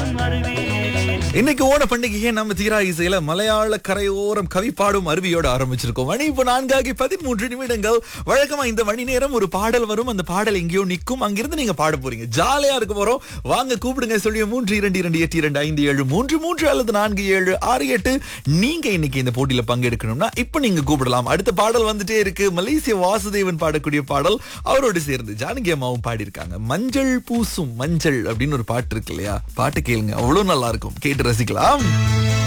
இன்னைக்கு ஓண பண்டிகையை நம்ம தீரா இசையில மலையாள கரையோரம் கவி பாடும் அருவியோட ஆரம்பிச்சிருக்கோம். மணி இப்போ 4:13 வழக்கமா இந்த மணி நேரம் ஒரு பாடல் வரும், அந்த பாடல் எங்கேயோ நிக்கும், அங்கிருந்து நீங்க பாட போறீங்க. ஜாலியா இருக்க போறோம். வாங்க கூப்பிடுங்க. சொல்லி 32282533 அல்லது 4768. நீங்க இன்னைக்கு இந்த போட்டியில பங்கெடுக்கணும்னா இப்ப நீங்க கூப்பிடலாம். அடுத்த பாடல் வந்துட்டே இருக்கு. மலேசிய வாசுதேவன் பாடக்கூடிய பாடல். அவரோடு சேர்ந்து ஜானகி அம்மாவும் பாடியிருக்காங்க. மஞ்சள் பூசும் மஞ்சள் அப்படின்னு ஒரு பாட்டு இருக்கு இல்லையா? பாட்டு கேளுங்க, அவ்வளவு நல்லா இருக்கும். கேட்டு ரசிக்கலாம்.